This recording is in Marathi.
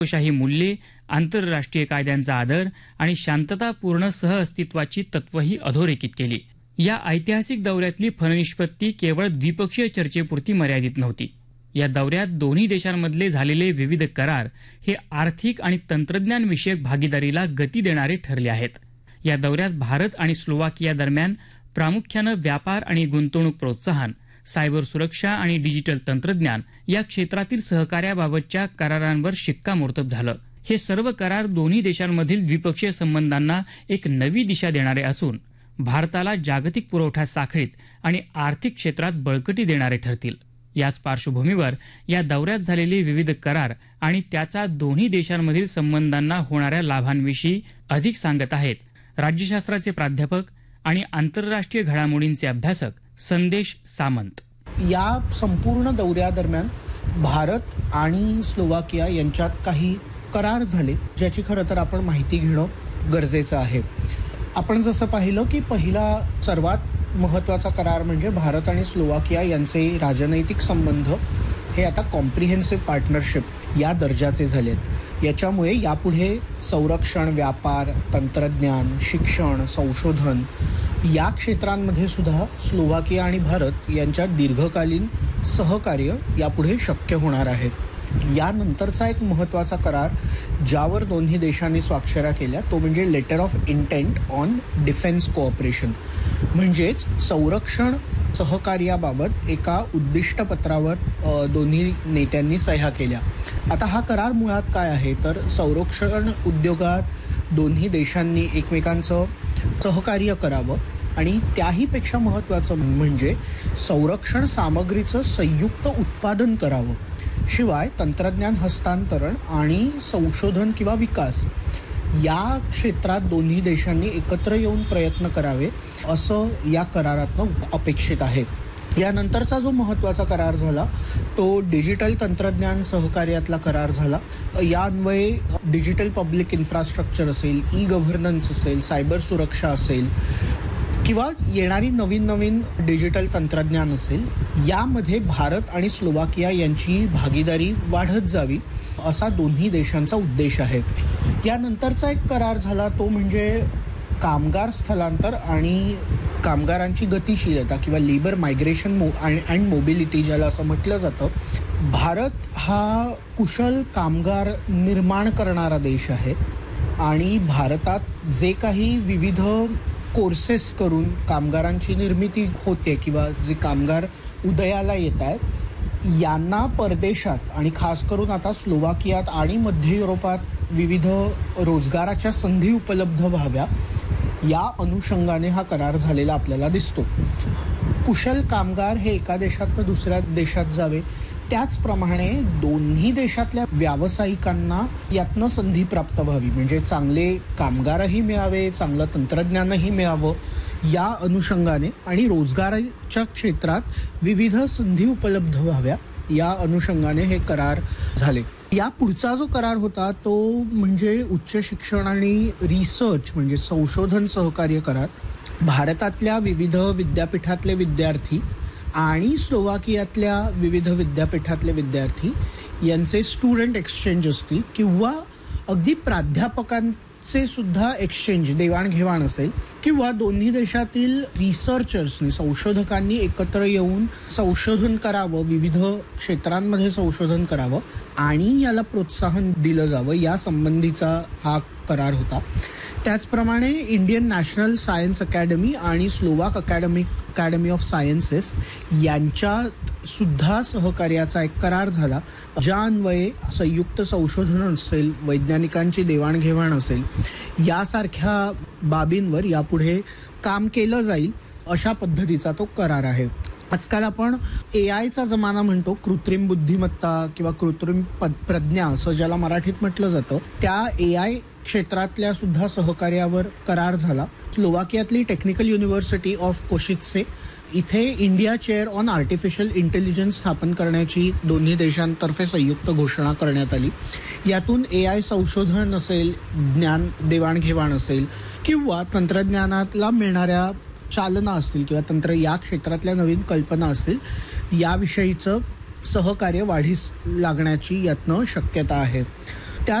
लोकशाही मूल्ये, आंतरराष्ट्रीय कायद्यांचा आदर आणि शांततापूर्ण सहअस्तित्वाची तत्वही अधोरेखित केली. या ऐतिहासिक दौऱ्यातली फलनिष्पत्ती केवळ द्विपक्षीय चर्चेपुरती मर्यादित नव्हती. या दौऱ्यात दोन्ही देशांमधले झालेले विविध करार हे आर्थिक आणि तंत्रज्ञान विषयक भागीदारीला गती देणारे ठरले आहेत. या दौऱ्यात भारत आणि स्लोवाकिया दरम्यान प्रामुख्यानं व्यापार आणि गुंतवणूक प्रोत्साहन, सायबर सुरक्षा आणि डिजिटल तंत्रज्ञान या क्षेत्रातील सहकार्याबाबतच्या करारांवर शिक्कामोर्तब झालं. हे सर्व करार दोन्ही देशांमधील द्विपक्षीय संबंधांना एक नवी दिशा देणारे असून भारताला जागतिक पुरवठा साखळीत आणि आर्थिक क्षेत्रात बळकटी देणारे ठरतील. याच पार्श्वभूमीवर या दौऱ्यात झालेले विविध करार आणि त्याचा दोन्ही देशांमधील संबंधांना होणाऱ्या लाभांविषयी अधिक सांगत आहेत राज्यशास्त्राचे प्राध्यापक आणि आंतरराष्ट्रीय घडामोडींचे अभ्यासक संदेश सामंत. या संपूर्ण दौऱ्यादरम्यान भारत आणि स्लोवाकिया यांच्यात काही करार झाले, ज्याची खरं तर आपण माहिती घेणं गरजेचं आहे. आपण जसं पाहिलं की पहिला सर्वात महत्त्वाचा करार म्हणजे भारत आणि स्लोवाकिया यांचे राजनैतिक संबंध हे आता कॉम्प्रिहेन्सिव्ह पार्टनरशिप या दर्जाचे झालेत. याच्यामुळे यापुढे संरक्षण, व्यापार, तंत्रज्ञान, शिक्षण, संशोधन या क्षेत्रांमध्ये सुद्धा स्लोवाकिया आणि भारत यांच्यात दीर्घकालीन सहकार्य यापुढे शक्य होणार आहे. यानंतरचा एक महत्त्वाचा करार ज्यावर दोन्ही देशांनी स्वाक्षऱ्या केल्या तो म्हणजे letter of intent on defence cooperation, म्हणजेच संरक्षण सहकार्याबाबत एका उद्दिष्टपत्रावर दोन्ही नेत्यांनी सह्या केल्या. आता हा करार मुळात काय आहे तर संरक्षण उद्योगात दोन्ही देशांनी एकमेकांचं सहकार्य करावं आणि त्याहीपेक्षा महत्त्वाचं म्हणजे संरक्षण सामग्रीचं संयुक्त उत्पादन करावं. शिवाय तंत्रज्ञान हस्तांतरण आणि संशोधन किंवा विकास या क्षेत्रात दोन्ही देशांनी एकत्र येऊन प्रयत्न करावे असं या करारातनं अपेक्षित आहे. यानंतरचा जो महत्त्वाचा करार झाला तो डिजिटल तंत्रज्ञान सहकार्यातला करार झाला. या अन्वये डिजिटल पब्लिक इन्फ्रास्ट्रक्चर असेल, ई गव्हर्नन्स असेल, सायबर सुरक्षा असेल किंवा येणारी नवीन डिजिटल तंत्रज्ञान असेल, यामध्ये भारत आणि स्लोवाकिया यांची भागीदारी वाढत जावी असा दोन्ही देशांचा उद्देश आहे. यानंतरचा एक करार झाला तो म्हणजे कामगार स्थलांतर आणि कामगारांची गतिशीलता किंवा लेबर मायग्रेशन अँड मोबिलिटी ज्याला असं म्हटलं जातं. भारत हा कुशल कामगार निर्माण करणारा देश आहे आणि भारतात जे काही विविध कोर्सेस करून कामगारांची निर्मिती होते किंवा जे कामगार उदयाला येत आहेत यांना परदेशात आणि खास करून आता स्लोवाकियात आणि मध्य युरोपात विविध रोजगाराच्या संधी उपलब्ध व्हाव्या या अनुषंगाने हा करार झालेला आपल्याला दिसतो. कुशल कामगार हे एका देशातून दुसऱ्या देशात जावे, त्याचप्रमाणे दोन्ही देशातल्या व्यावसायिकांना यातनं संधी प्राप्त व्हावी, म्हणजे चांगले कामगारही मिळावे, चांगलं तंत्रज्ञानही मिळावं या अनुषंगाने आणि रोजगाराच्या क्षेत्रात विविध संधी उपलब्ध व्हाव्या या अनुषंगाने हे करार झाले. या पुढचा जो करार होता तो म्हणजे उच्च शिक्षण आणि रिसर्च म्हणजे संशोधन सहकार्य करार. भारतातल्या विविध विद्यापीठातले विद्यार्थी आणि स्लोवाकियातल्या विविध विद्यापीठातले विद्यार्थी यांचे स्टुडंट एक्सचेंज असतील किंवा अगदी प्राध्यापकांचे सुद्धा एक्सचेंज देवाणघेवाण असेल किंवा दोन्ही देशातील रिसर्चर्सनी संशोधकांनी एकत्र येऊन संशोधन करावं, विविध क्षेत्रांमध्ये संशोधन करावं आणि याला प्रोत्साहन दिलं जावं या संबंधीचा हा करार होता. त्याचप्रमाणे इंडियन नॅशनल सायन्स अकॅडमी आणि स्लोवाक अकॅडमी ऑफ सायन्सेस यांच्यात सुद्धा सहकार्याचा एक करार झाला, ज्या अन्वये संयुक्त संशोधन असेल, वैज्ञानिकांची देवाणघेवाण असेल यासारख्या बाबींवर यापुढे काम केलं जाईल अशा पद्धतीचा तो करार आहे. आजकाल आपण AIचा जमाना म्हणतो, कृत्रिम बुद्धिमत्ता किंवा कृत्रिम प्रज्ञा असं ज्याला मराठीत म्हटलं जातं, त्या AI क्षेत्रातल्या सुद्धा सहकार्यावर करार झाला. स्लोवाकियातली टेक्निकल युनिव्हर्सिटी ऑफ कोशित्से इथे India chair on artificial intelligence स्थापन करण्याची दोन्ही देशांतर्फे संयुक्त घोषणा करण्यात आली. यातून AI संशोधन असेल, ज्ञान देवाणघेवाण असेल किंवा तंत्रज्ञानातला मिळणाऱ्या चालना असतील किंवा या क्षेत्रातल्या नवीन कल्पना असतील याविषयीचं सहकार्य वाढीस लागण्याची यातनं शक्यता आहे.